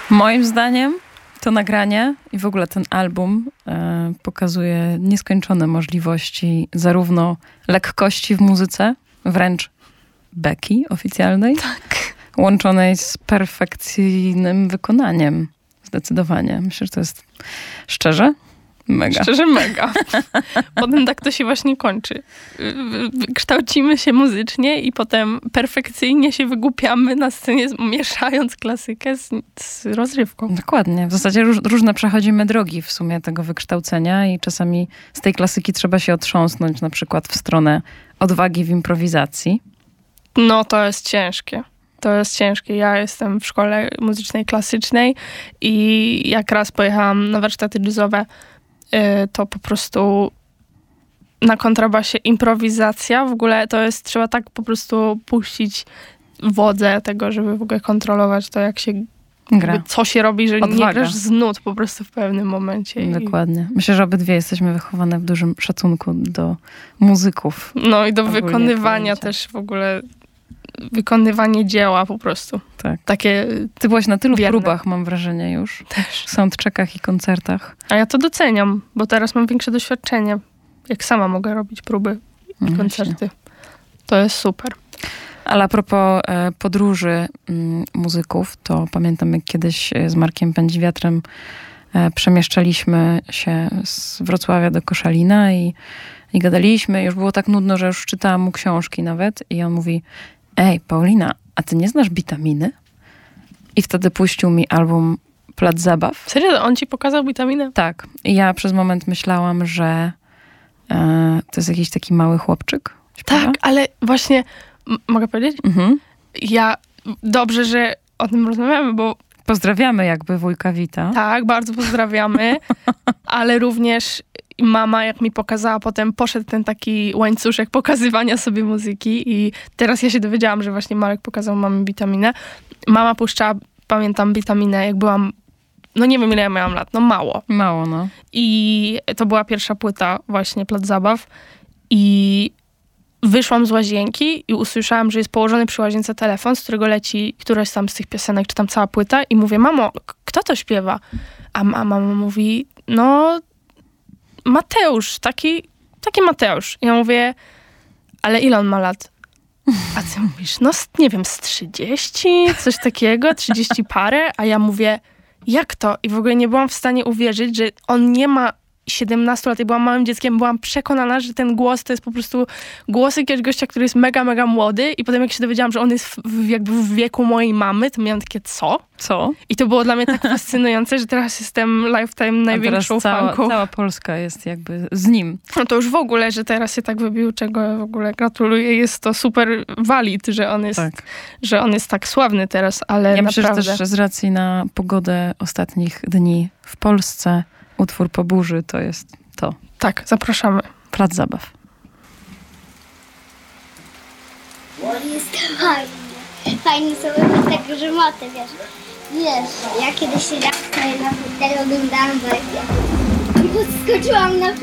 Moim zdaniem to nagranie i w ogóle ten album pokazuje nieskończone możliwości zarówno lekkości w muzyce, wręcz beki oficjalnej, Tak. łączonej z perfekcyjnym wykonaniem. Zdecydowanie. Myślę, że to jest szczerze mega. Szczerze mega. Potem tak to się właśnie kończy. Kształcimy się muzycznie i potem perfekcyjnie się wygłupiamy na scenie, mieszając klasykę z rozrywką. Dokładnie. W zasadzie różne przechodzimy drogi w sumie tego wykształcenia i czasami z tej klasyki trzeba się otrząsnąć na przykład w stronę odwagi w improwizacji. No to jest ciężkie. To jest ciężkie. Ja jestem w szkole muzycznej klasycznej i jak raz pojechałam na warsztaty jazzowe, to po prostu na kontrabasie improwizacja. W ogóle to jest, trzeba tak po prostu puścić wodze tego, żeby w ogóle kontrolować to, jak się gra. Co się robi, że Odwaga. nie grasz z nut po prostu w pewnym momencie. Dokładnie. Myślę, że obydwie jesteśmy wychowane w dużym szacunku do muzyków. No i do Ogólnie wykonywania pojęcia. też w ogóle, wykonywanie dzieła po prostu. Tak. Takie Ty byłaś na tylu wierne. próbach, mam wrażenie już. też. W soundcheckach i koncertach. A ja to doceniam, bo teraz mam większe doświadczenie. Jak sama mogę robić próby i koncerty. To jest super. Ale a propos podróży muzyków, to pamiętam, jak kiedyś z Markiem Pędziwiatrem przemieszczaliśmy się z Wrocławia do Koszalina i gadaliśmy. Już było tak nudno, że już czytałam mu książki nawet. I on mówi: ej, Paulina, a ty nie znasz Bitaminy? I wtedy puścił mi album Plac Zabaw. Serio? On ci pokazał witaminę? Tak. I ja przez moment myślałam, że to jest jakiś taki mały chłopczyk. Śpiewa. Tak, ale właśnie, mogę powiedzieć? Mhm. Ja, dobrze, że o tym rozmawiamy, bo Pozdrawiamy jakby wujka Wita. tak, bardzo pozdrawiamy, ale również mama, jak mi pokazała, potem poszedł ten taki łańcuszek pokazywania sobie muzyki i teraz ja się dowiedziałam, że właśnie Marek pokazał mamie witaminę. Mama puszczała, pamiętam, witaminę, jak byłam, no nie wiem ile ja miałam lat, no mało. Mało, no. I to była pierwsza płyta właśnie Plac Zabaw i wyszłam z łazienki i usłyszałam, że jest położony przy łazience telefon, z którego leci któraś tam z tych piosenek, czy tam cała płyta i mówię: mamo, kto to śpiewa? A mama mówi: no Mateusz, taki Mateusz. Ja mówię: ale ile on ma lat? A ty mówisz: no nie wiem, z 30, coś takiego, 30 parę. A ja mówię: jak to? I w ogóle nie byłam w stanie uwierzyć, że on nie ma 17 lat. Ja byłam małym dzieckiem, byłam przekonana, że ten głos to jest po prostu głos jakiegoś gościa, który jest mega, mega młody. I potem jak się dowiedziałam, że on jest jakby w wieku mojej mamy, to miałam takie: co? Co? I to było dla mnie tak fascynujące, że teraz jestem lifetime największą fanką. Cała Polska jest jakby z nim. No to już w ogóle, że teraz się tak wybił, czego w ogóle gratuluję. Jest to super valid, że on jest, Tak. że on jest tak sławny teraz, ale Ja myślę, naprawdę. że też z racji na pogodę ostatnich dni w Polsce utwór Po burzy to jest to. Tak, zapraszamy. Plac Zabaw. Jest fajnie. Fajnie sobie mieć tak grzmoty, wiesz. Wiesz, ja kiedyś siedziałam sobie na fotelu, oglądałam bajkę. I podskoczyłam na